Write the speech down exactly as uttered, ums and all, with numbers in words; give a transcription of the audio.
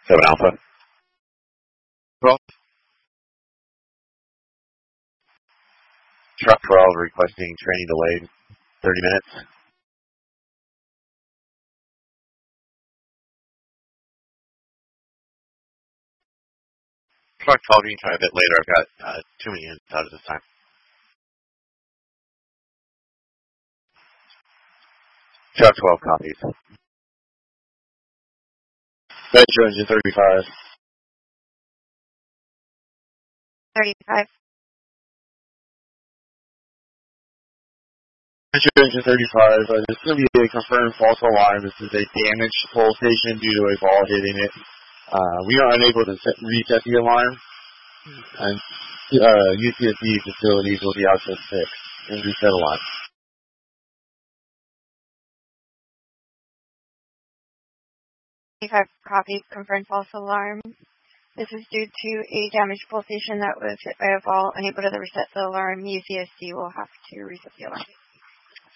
seven Alpha. twelve. Truck twelve requesting training delayed thirty minutes. Truck twelve, you can try a bit later. I've got uh, too many units out at this time. Truck twelve copies. Metro engine thirty-five. thirty-five. Metro engine thirty-five. Uh, this is going to be a confirmed false alarm. This is a damaged pole station due to a ball hitting it. Uh, we are unable to set, reset the alarm, and uh, U C S D facilities will be out till six and reset alarm. thirty-five copies, confirmed false alarm. This is due to a damaged pole station that was hit by a ball. Unable to reset the alarm, U C S D will have to reset the alarm.